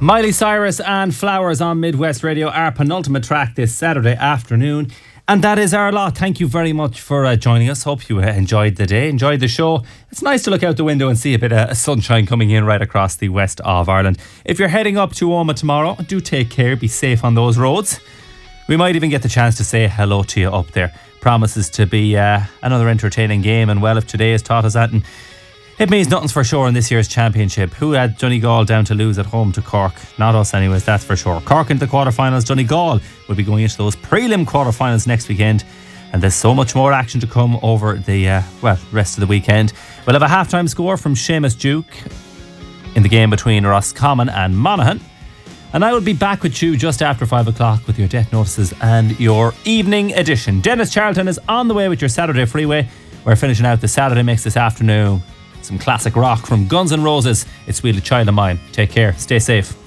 Miley Cyrus and Flowers on Midwest Radio, our penultimate track this Saturday afternoon. And that is our lot. Thank you very much for joining us. Hope you enjoyed the day, enjoyed the show. It's nice to look out the window and see a bit of sunshine coming in right across the west of Ireland. If you're heading up to Omagh tomorrow, do take care, be safe on those roads. We might even get the chance to say hello to you up there. Promises to be another entertaining game, and well, if today has taught us that, and it means nothing's for sure in this year's championship. Who had Donegal down to lose at home to Cork? Not us anyways, that's for sure. Cork into the quarterfinals. Donegal will be going into those prelim quarterfinals next weekend, and there's so much more action to come over the rest of the weekend. We'll have a half-time score from Seamus Duke in the game between Roscommon and Monaghan. And I will be back with you just after 5 o'clock with your death notices and your evening edition. Dennis Charlton is on the way with your Saturday Freeway. We're finishing out the Saturday mix this afternoon. Some classic rock from Guns N' Roses. It's Sweet Child of Mine. Take care. Stay safe.